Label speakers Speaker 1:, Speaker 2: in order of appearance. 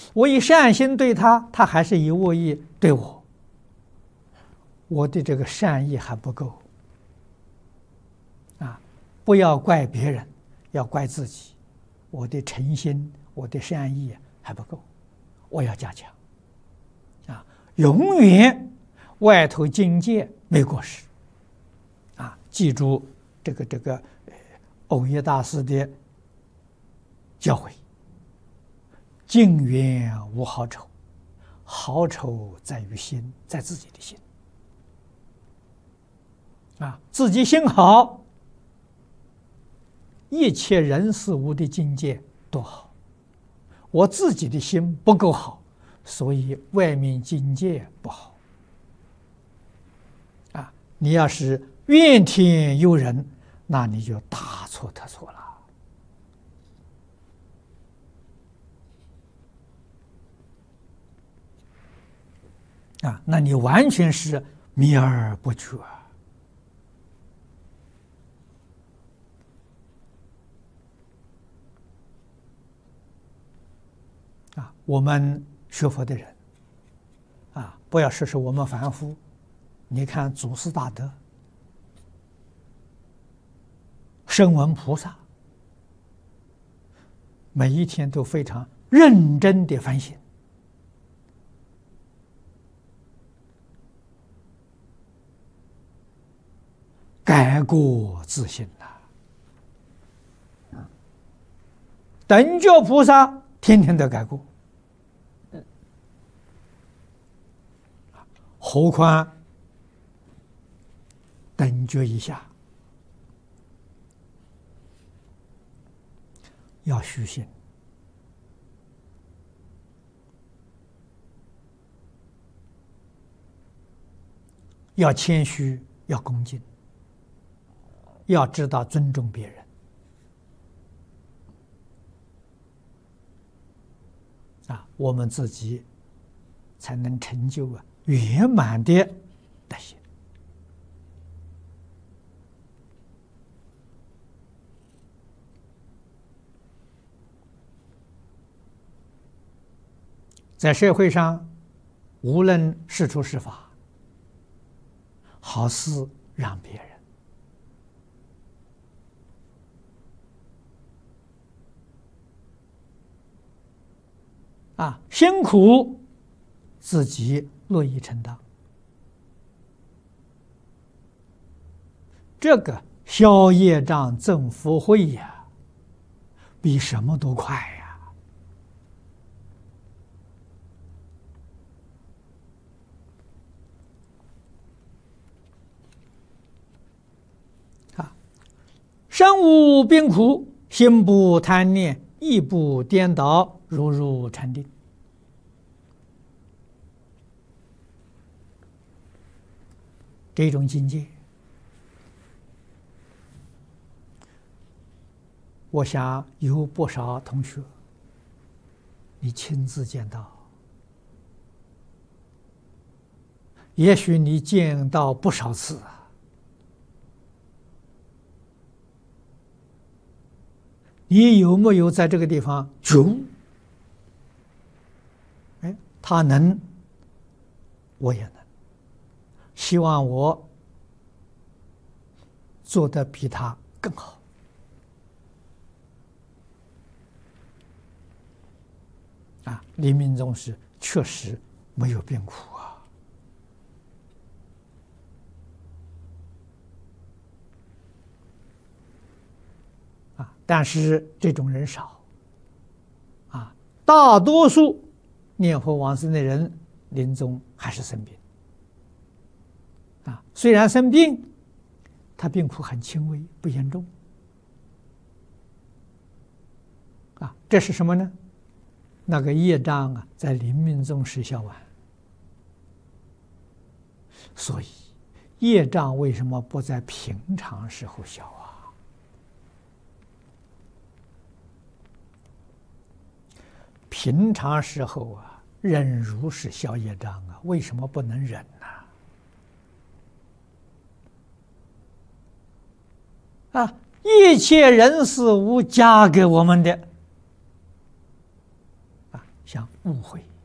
Speaker 1: 我以善心对他，他还是以恶意对我，我的这个善意还不够啊！不要怪别人，要怪自己。我的诚心，我的善意还不够，我要加强啊！永远外头境界没过失啊！记住这个藕益大师的教诲。境缘无好丑，好丑在于心，在自己的心啊，自己心好，一切人事物的境界都好。我自己的心不够好，所以外面境界不好啊。你要是怨天尤人，那你就大错特错了。啊，那你完全是迷而不觉啊！我们学佛的人啊，不要说是我们凡夫，你看祖师大德、声闻菩萨，每一天都非常认真的反省。改过自新呐！等觉菩萨天天都改过，何况等觉以下要虚心，要谦虚，要恭敬。要知道尊重别人啊，我们自己才能成就圆满的德行。在社会上，无论是处是法，好事让别人。啊，辛苦自己乐意承担，这个消业障增福慧呀，比什么都快呀！啊，身无病苦，心不贪念，意不颠倒，如入禅定。这种境界，我想有不少同学你亲自见到，也许你见到不少次啊。你有没有在这个地方觉悟？哎，他能，我也能。希望我做得比他更好。啊，临命终时确实没有病苦啊，但是这种人少啊，大多数念佛往生的人临终还是生病啊，虽然生病，他病苦很轻微，不严重啊，这是什么呢？那个业障啊，在临命终时消完。所以业障为什么不在平常时候消啊？平常时候啊，忍辱是消业障啊，为什么不能忍呢？啊，一切人事物加给我们的。 像误会。